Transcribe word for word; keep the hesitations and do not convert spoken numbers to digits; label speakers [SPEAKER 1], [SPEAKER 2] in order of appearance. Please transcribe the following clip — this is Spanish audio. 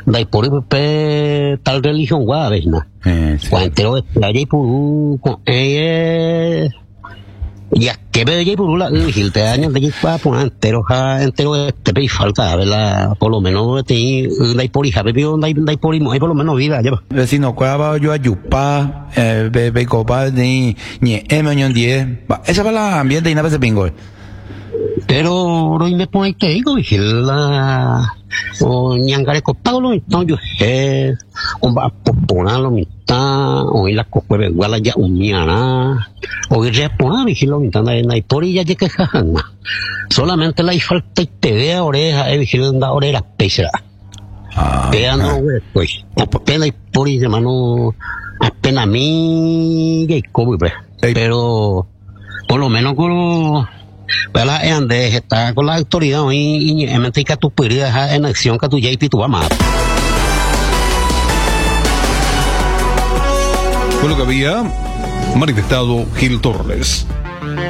[SPEAKER 1] dai por pe tal religión gua ves na cuando entero allí por con eh ya que ve allí por la vigil te años de allí para poner entero ja entero este pe falta verdad por lo menos te dai por hija bebio dai dai por y por lo menos vida ya
[SPEAKER 2] vecino cuava yo ayupa eh be be copa ni ni emañon die esa para la ambiente y nada se pingo
[SPEAKER 1] pero lo me pone que digo vigil la o ñangare copago lo no yo eh on va ponerlo mitad o la cocueve igual ya un miana o que poner vigil lo mitad en la historia ya que jajana solamente la falta te ve oreja eh vigil da oreja pesa ah veando pues apenas por y hermano apenas mi que como pero por lo menos con ¿verdad? Ande está con la autoridad y en mente que tu perdida en acción que tu ya y tu va más.
[SPEAKER 3] Fue lo que había manifestado Gil Torres.